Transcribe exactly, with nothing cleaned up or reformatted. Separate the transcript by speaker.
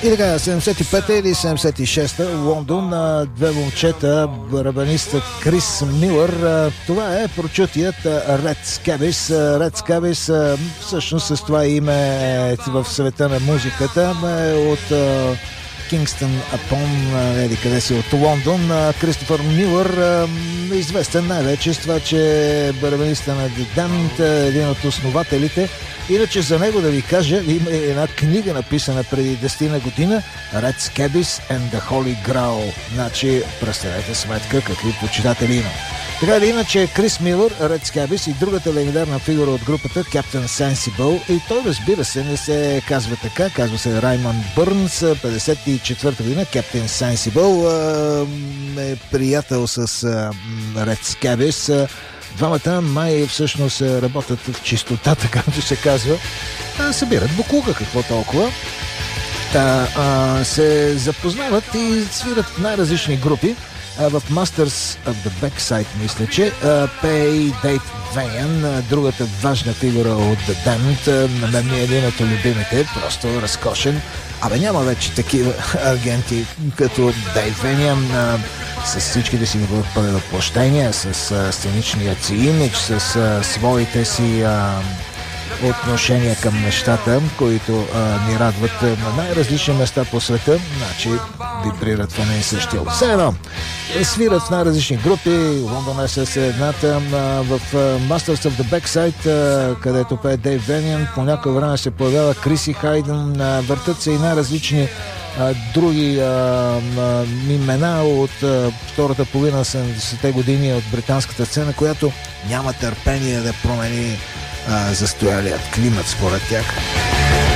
Speaker 1: И така, седемдесет и пета или седемдесет и шеста, Лондон, две момчета, барабаниста Крис Милър. Това е прочутият Red Scabies. Red Scabies, всъщност с това име в света на музиката, е от Кингстън Апон, еди къде си, от Лондон. Кристофър Милър, известен най-вече с това, че е барабаниста на The Damned, един от основателите. Иначе за него да ви кажа, има една книга написана преди десет година, Red Scabies and the Holy Grail. Значи, представете сметка какви почитатели има. Така или иначе, Крис Милър, Red Scabies и другата легендарна фигура от групата, Captain Sensible. И той, разбира се, не се казва така, казва се Раймънд Бърнс, петдесет и четвърта година, Captain Sensible е приятел с Red Scabies. Двамата май всъщност работят в чистотата, както се казва. А, събират буклука, какво толкова. Та, а, се запознават и свират в най-различни групи. А, в Masters of the Backside, мисля, че Пей Дейв Вейн, другата важна фигура от The Damned, на мен ми е един от любимите, просто разкошен. Абе, няма вече такива агенти като Дейв Вейн, с всичките си въплъщения, с а, сценичният си имидж, с а, своите си а, отношения към нещата, които а, ни радват на най-различни места по света. Значи вибрират в една и същия. Все едно, свират в най-различни групи. Лондон е с едната, в Masters of the Backside, където пее Дейв Вениан. По някое време се появява Криси Хайден. Въртат се и най-различни а, други а, а, имена от а, втората половина на седемдесетте години от британската сцена, която няма търпение да промени а, застоялият климат според тях.